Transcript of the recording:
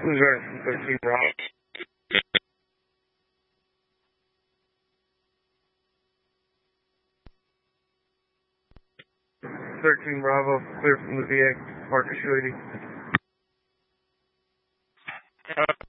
Who's right? 13 Bravo. 13 Bravo, clear from the VA. Marcus Shady.